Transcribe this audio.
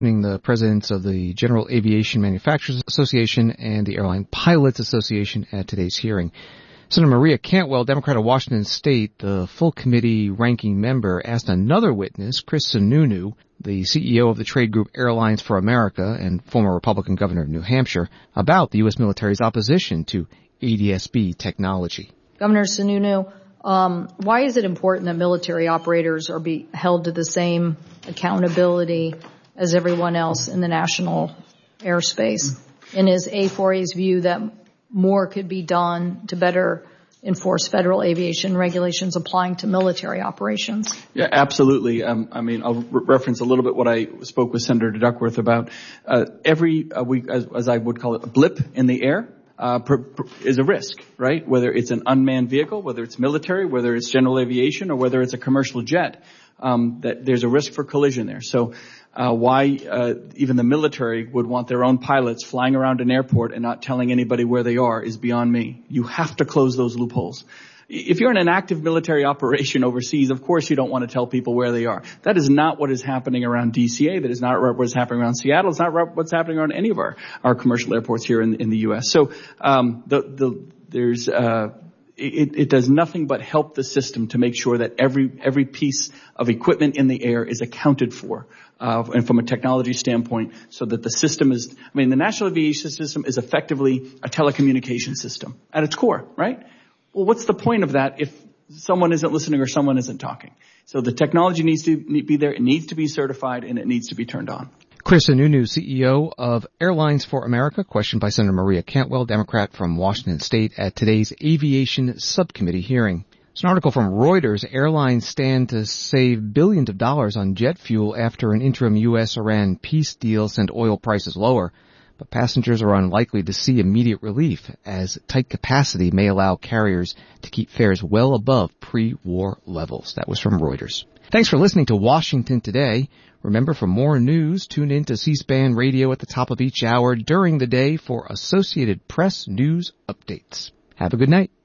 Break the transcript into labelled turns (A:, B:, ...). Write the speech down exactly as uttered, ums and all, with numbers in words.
A: The presidents of the General Aviation Manufacturers Association and the Airline Pilots Association at today's hearing. Senator Maria Cantwell, Democrat of Washington State, the full committee ranking member, asked another witness, Chris Sununu, the C E O of the trade group Airlines for America and former Republican governor of New Hampshire, about the U S military's opposition to A D S B technology.
B: Governor Sununu, um, why is it important that military operators are be held to the same accountability as everyone else in the national airspace? And is A four A's view that more could be done to better enforce federal aviation regulations applying to military operations?
C: Yeah, absolutely. Um, I mean, I'll re- reference a little bit what I spoke with Senator Duckworth about. Uh, every uh, week, as, as I would call it, a blip in the air uh, per, per, is a risk, right? Whether it's an unmanned vehicle, whether it's military, whether it's general aviation, or whether it's a commercial jet, um, that there's a risk for collision there. So Uh, why uh, even the military would want their own pilots flying around an airport and not telling anybody where they are is beyond me. You have to close those loopholes. If you're in an active military operation overseas, of course you don't want to tell people where they are. That is not what is happening around D C A. That is not what is happening around Seattle. It's not what's happening around any of our, our commercial airports here in, in the U S. So um, the, the, there's uh, it, it does nothing but help the system to make sure that every every piece of equipment in the air is accounted for. Uh, and from a technology standpoint, so that the system is, I mean, the National Aviation System is effectively a telecommunication system at its core, right? Well, what's the point of that if someone isn't listening or someone isn't talking? So the technology needs to be there, it needs to be certified, and it needs to be turned on.
A: Chris Sununu, C E O of Airlines for America, questioned by Senator Maria Cantwell, Democrat from Washington State, at today's Aviation Subcommittee hearing. It's an article from Reuters. Airlines stand to save billions of dollars on jet fuel after an interim U S Iran peace deal sent oil prices lower. But passengers are unlikely to see immediate relief, as tight capacity may allow carriers to keep fares well above pre-war levels. That was from Reuters. Thanks for listening to Washington Today. Remember, for more news, tune in to C-SPAN Radio at the top of each hour during the day for Associated Press news updates. Have a good night.